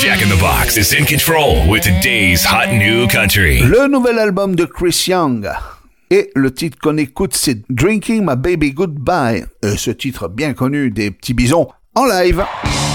Jack in the Box is in control with today's hot new country. Le nouvel album de Chris Young. Et le titre qu'on écoute, c'est Drinking My Baby Goodbye. Ce titre bien connu des Petits Bisons en live.